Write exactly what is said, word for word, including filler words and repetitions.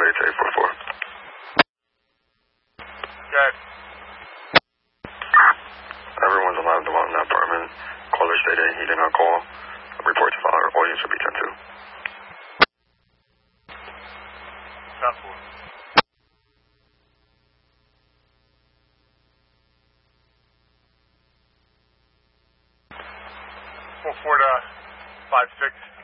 eight eight four four. Good. Everyone's alive in the one in that apartment. Caller stated he did not call. Report to file. All units will be ten two. Stop four. Four four to five six.